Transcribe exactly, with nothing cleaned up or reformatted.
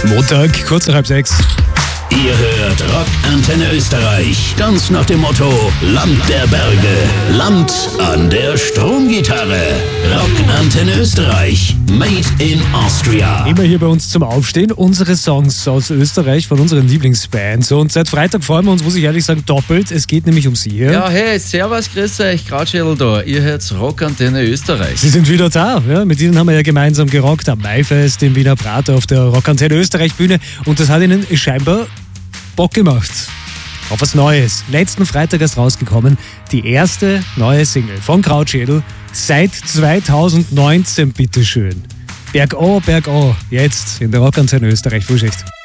Montag, kurz nach halb sechs. Ihr hört Rock Antenne Österreich. Ganz nach dem Motto: Land der Berge, Land an der Stromgitarre. Rock Antenne Österreich, made in Austria. Immer hier bei uns zum Aufstehen unsere Songs aus Österreich von unseren Lieblingsbands. Und seit Freitag freuen wir uns, muss ich ehrlich sagen, doppelt. Es geht nämlich um Sie hier. Ja, hey, servus, grüß euch, Krautschädel da. Ihr hört Rock Antenne Österreich. Sie sind wieder da. Ja, mit Ihnen haben wir ja gemeinsam gerockt am Maifest im Wiener Prater auf der Rock Antenne Österreich Bühne. Und das hat Ihnen scheinbar Bock gemacht. Auf was Neues. Letzten Freitag erst rausgekommen. Die erste neue Single von Krautschädel seit zweitausendneunzehn, bitteschön. Bergau, Bergau. Jetzt in der Rock Antenne Österreich Frühschicht.